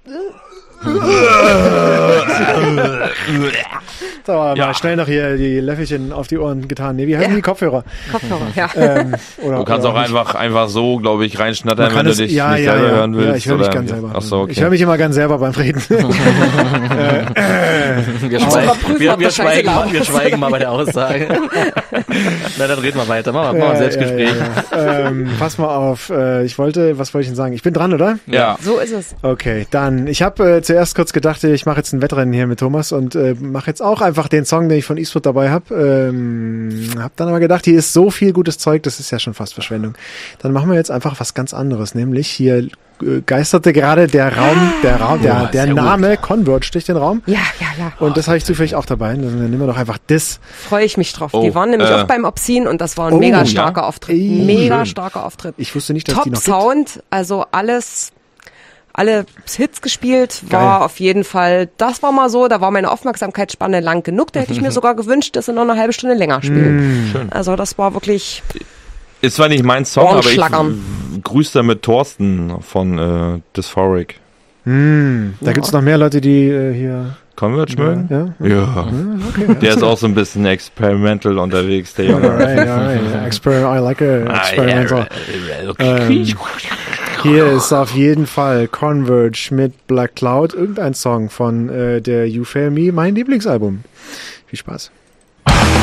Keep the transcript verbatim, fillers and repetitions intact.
So, mal Ja. schnell noch hier die Löffelchen auf die Ohren getan. Nee, wie heißen Ja. die Kopfhörer? Kopfhörer, ja. Ähm, oder, Du kannst oder auch nicht. einfach einfach so, glaube ich, reinschnattern, Man kann wenn du es- dich ja, nicht ja, selber ja. hören willst. Ja, ich höre mich oder? ganz selber. Achso, okay. Ich höre mich immer ganz selber beim Reden. Wir, schweigen, überprüfen, wir, ob wir, das scheiße schweigen, mal- läuft. wir schweigen mal bei der Aussage. Na, dann reden wir weiter. Machen wir, machen wir ein Selbstgespräch. Ja, ja, ja. ähm, pass mal auf. Äh, ich wollte, was wollte ich denn sagen? Ich bin dran, oder? Ja. So ist es. Okay, dann. Ich habe äh, zuerst kurz gedacht, ich mache jetzt ein Wettrennen hier mit Thomas und äh, mache jetzt auch einfach den Song, den ich von Eastwood dabei habe. Ähm, hab dann aber gedacht, hier ist so viel gutes Zeug, das ist ja schon fast Verschwendung. Dann machen wir jetzt einfach was ganz anderes, nämlich hier äh, geisterte gerade der Raum, der Raum, der, Ja, der sehr Name Converge durch den Raum. Ja, ja, ja. Und das habe ich zufällig auch dabei. Dann nehmen wir doch einfach das. Freue ich mich drauf. Oh, die waren nämlich äh. auch beim Obscene und das war ein Oh, mega ja. starker Auftritt. Ey, mega schön. starker Auftritt. Ich wusste nicht, dass Top die noch gibt. Sound, also alles, alle Hits gespielt, war Geil. auf jeden Fall, das war mal so, da war meine Aufmerksamkeitsspanne lang genug, da hätte ich mir sogar gewünscht, dass sie noch eine halbe Stunde länger spielen. Schön. Also das war wirklich, Ist zwar nicht mein Song, aber ich Ohrenschlackern. w- grüße damit Thorsten von äh, Dysphoric. Hm, da gibt's noch mehr Leute, die äh, hier. Converge mögen? Ja. Ja. Der ist auch so ein bisschen experimental unterwegs, der Junge. Alright, alright. Exper I like a experimental. Ähm, hier ist auf jeden Fall Converge mit Black Cloud, irgendein Song von äh, der You Fail Me, mein Lieblingsalbum. Viel Spaß.